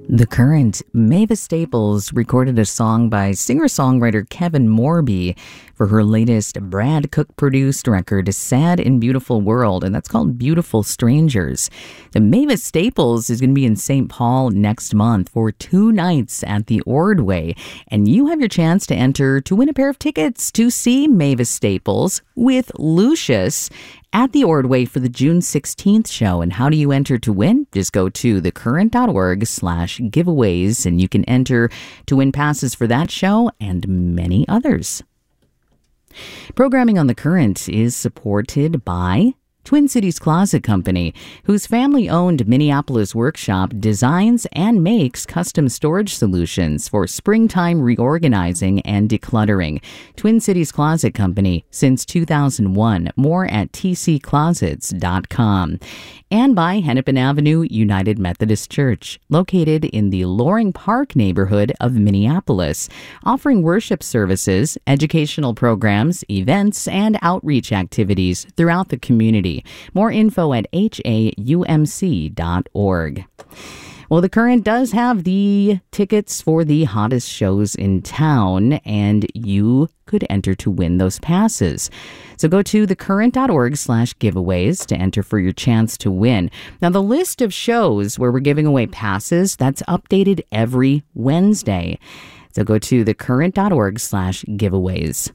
The Current. Mavis Staples recorded a song by singer-songwriter Kevin Morby for her latest Brad Cook-produced record, Sad and Beautiful World, and that's called Beautiful Strangers. The Mavis Staples is going to be in St. Paul next month for 2 nights at the Ordway, and you have your chance to enter to win a pair of tickets to see Mavis Staples with Lucius at the Ordway for the June 16th show. And how do you enter to win? Just go to thecurrent.org/giveaways and you can enter to win passes for that show and many others. Programming on The Current is supported by Twin Cities Closet Company, whose family-owned Minneapolis workshop designs and makes custom storage solutions for springtime reorganizing and decluttering. Twin Cities Closet Company since 2001. More at tcclosets.com. And by Hennepin Avenue United Methodist Church, located in the Loring Park neighborhood of Minneapolis, offering worship services, educational programs, events, and outreach activities throughout the community. More info at haumc.org. Well, The Current does have the tickets for the hottest shows in town, and you could enter to win those passes. So go to thecurrent.org/giveaways to enter for your chance to win. Now, the list of shows where we're giving away passes, that's updated every Wednesday. So go to thecurrent.org/giveaways.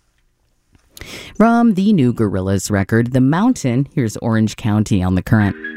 From the new Gorillaz record, The Mountain, here's Orange County on The Current.